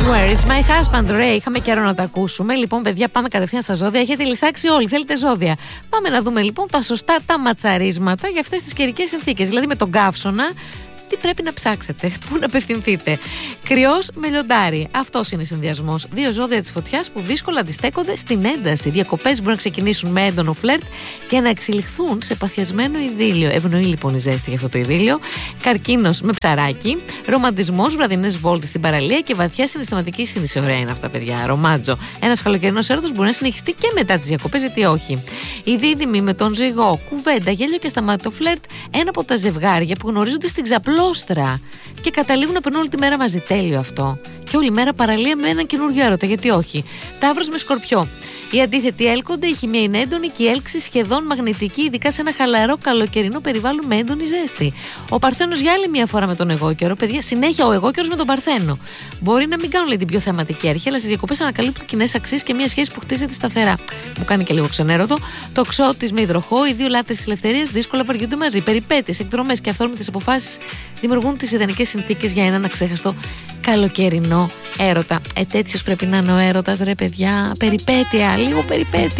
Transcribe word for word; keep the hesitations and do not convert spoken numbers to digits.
Where is my husband, Ray? Είχαμε καιρό να τα ακούσουμε. Λοιπόν, παιδιά, πάμε κατευθείαν στα ζώδια. Έχετε λυσάξει όλοι. Θέλετε ζώδια. Πάμε να δούμε λοιπόν τα σωστά τα ματσαρίσματα για αυτές τις καιρικές συνθήκες. Δηλαδή με τον καύσωνα. Τι πρέπει να ψάξετε, πού να απευθυνθείτε. Κρυός με λιοντάρι. Αυτός είναι συνδυασμός. Δύο ζώδια της φωτιάς που δύσκολα αντιστέκονται στην ένταση. Διακοπές μπορούν να ξεκινήσουν με έντονο φλερτ και να εξελιχθούν σε παθιασμένο ειδήλιο. Ευνοεί λοιπόν η ζέστη για αυτό το ειδήλιο. Καρκίνος με ψαράκι. Ρομαντισμός, βραδινές βόλτες στην παραλία και βαθιά συναισθηματική σύνδεση. Ωραία είναι αυτά, παιδιά. Ρομάτζο. Ένας καλοκαιρινός έρωτας μπορεί να συνεχιστεί και μετά τις διακοπές, γιατί όχι. Οι δίδυμοι με τον ζυγό. Κουβέντα, γέλιο και σταμάτητο φλερτ. Ένα από τα ζευγάρια που γνωρίζονται στην ξαπλώστρα και καταλήγουν να περνούν όλη τη μέρα μαζί. Τέλειο αυτό. Και όλη μέρα παραλία με έναν καινούριο έρωτα, γιατί όχι. Ταύρος με σκορπιό. Οι αντίθετοι έλκονται, η χημεία είναι έντονη και η έλξη σχεδόν μαγνητική, ειδικά σε ένα χαλαρό καλοκαιρινό περιβάλλον με έντονη ζέστη. Ο Παρθένος για άλλη μια φορά με τον εγώκερο. Παιδιά, συνέχεια ο εγώκερος με τον Παρθένο. Μπορεί να μην κάνουν, λέει, την πιο θεματική αρχή, αλλά στις διακοπές ανακαλύπτουν κοινές αξίες και μια σχέση που χτίζεται σταθερά. Μου κάνει και λίγο ξενέρωτο. Το Ξώτης με υδροχό, οι δύο λάτρες της ελευθερίας δύσκολα βαριούνται μαζί. Περιπέτειες, εκδρομές και αυθόρμητες αποφάσεις δημιουργούν τις ιδανικές συνθήκες για έναν αξέχαστο καλοκαιρινό έρωτα. Ε, τέτοιος πρέπει να είναι ο έρωτας, ρε παιδιά. Περιπέτεια, λίγο περιπέτεια.